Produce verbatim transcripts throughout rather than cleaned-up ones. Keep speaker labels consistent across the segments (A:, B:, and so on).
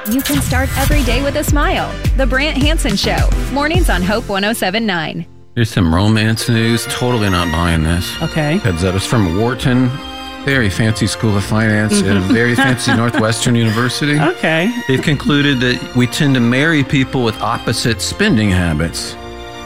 A: You can start every day with a smile. The Brant Hansen Show. Mornings on Hope one oh seven point nine.
B: Here's some romance news. Totally not buying this.
C: Okay.
B: Heads up. It's from Wharton. Very fancy school of finance at a very fancy Northwestern University.
C: Okay.
B: They've concluded that we tend to marry people with opposite spending habits.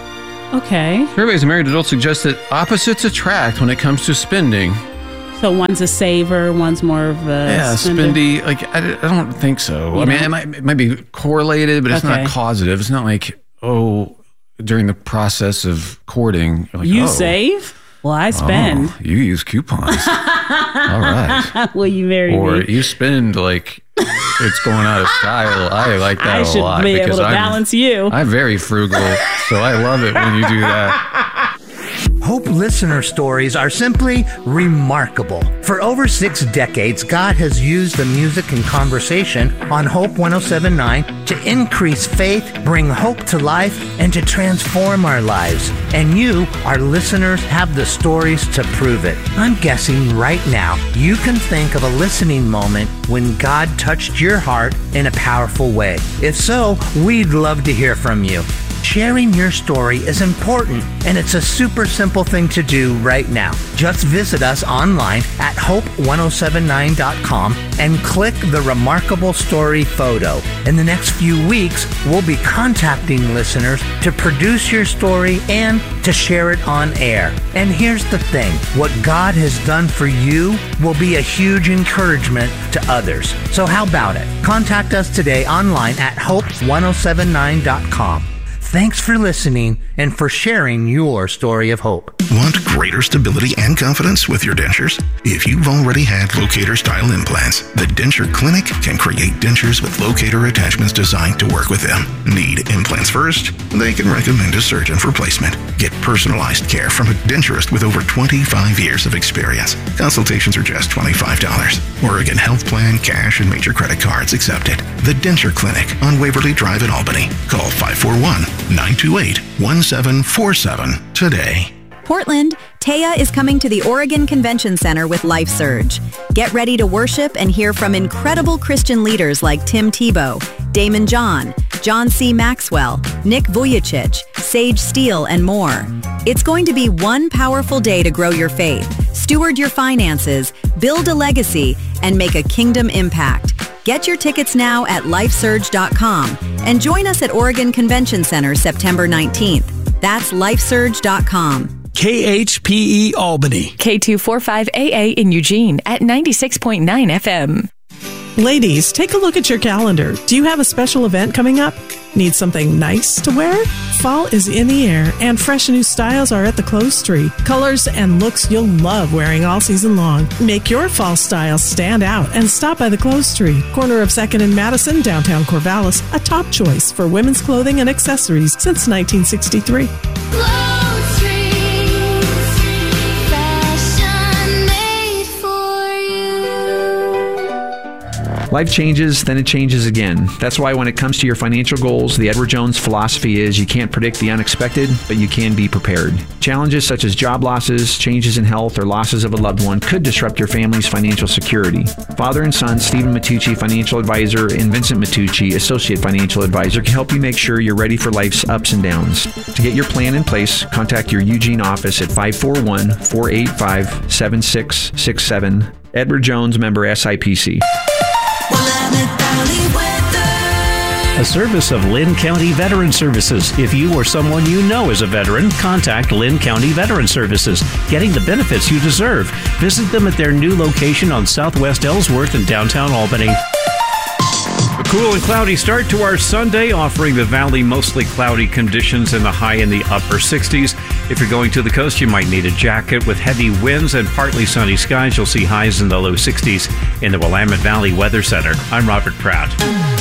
C: Okay.
B: Surveys of married adults suggest that opposites attract when it comes to spending.
C: So one's a saver, one's more of a
B: Yeah,
C: spender.
B: spendy. Like, I, I don't think so.
C: You
B: I mean,
C: don't?
B: it might, it might be correlated, but it's
C: Okay.
B: not causative. It's not like, oh, during the process of courting. You're like,
C: You
B: oh,
C: save? Well, I spend.
B: Oh, you use coupons. All right.
C: Will you marry
B: Or
C: me?
B: you spend like it's going out of style. I like that
C: I
B: a
C: should
B: lot.
C: be able
B: because
C: to
B: I'm-
C: balance you.
B: I'm very frugal, so I love it when you do that.
D: Hope listener stories are simply remarkable. For over six decades, God has used the music and conversation on Hope one oh seven point nine to increase faith, bring hope to life, and to transform our lives. And you, our listeners, have the stories to prove it. I'm guessing right now you can think of a listening moment when God touched your heart in a powerful way. If so, we'd love to hear from you. Sharing your story is important, and it's a super simple thing to do right now. Just visit us online at hope one oh seven nine dot com and click the Remarkable Story photo. In the next few weeks, we'll be contacting listeners to produce your story and to share it on air. And here's the thing, what God has done for you will be a huge encouragement to others. So how about it? Contact us today online at hope one oh seven nine dot com. Thanks for listening and for sharing your story of hope.
E: Want greater stability and confidence with your dentures? If you've already had locator-style implants, the Denture Clinic can create dentures with locator attachments designed to work with them. Need implants first? They can recommend a surgeon for placement. Get personalized care from a denturist with over twenty-five years of experience. Consultations are just twenty-five dollars. Oregon Health Plan, cash, and major credit cards accepted. The Denture Clinic on Waverly Drive in Albany. Call five four one, nine two eight, one seven four seven today.
F: Portland, Taya is coming to the Oregon Convention Center with Life Surge. Get ready to worship and hear from incredible Christian leaders like Tim Tebow, Damon John, John C. Maxwell, Nick Vujicic, Sage Steele, and more. It's going to be one powerful day to grow your faith, steward your finances, build a legacy, and make a kingdom impact. Get your tickets now at life surge dot com and join us at Oregon Convention Center September nineteenth. That's life surge dot com.
G: K H P E Albany.
H: K two forty-five A A in Eugene at ninety-six point nine F M.
I: Ladies, take a look at your calendar. Do you have a special event coming up? Need something nice to wear? Fall is in the air, and fresh new styles are at the Clothes Tree. Colors and looks you'll love wearing all season long. Make your fall style stand out and stop by the Clothes Tree, corner of second and Madison, downtown Corvallis, a top choice for women's clothing and accessories since nineteen sixty-three.
J: Life changes, then it changes again. That's why when it comes to your financial goals, the Edward Jones philosophy is you can't predict the unexpected, but you can be prepared. Challenges such as job losses, changes in health, or losses of a loved one could disrupt your family's financial security. Father and son, Stephen Matucci, financial advisor, and Vincent Matucci, associate financial advisor, can help you make sure you're ready for life's ups and downs. To get your plan in place, contact your Eugene office at five four one, four eight five, seven six six seven. Edward Jones, member S I P C.
K: A service of Lynn County Veteran Services. If you or someone you know is a veteran, contact Lynn County Veteran Services, getting the benefits you deserve. Visit them at their new location on Southwest Ellsworth in downtown Albany.
L: A cool and cloudy start to our Sunday, offering the valley mostly cloudy conditions in the high in the upper sixties. If you're going to the coast, you might need a jacket. With heavy winds and partly sunny skies, you'll see highs in the low sixties in the Willamette Valley Weather Center. I'm Robert Pratt.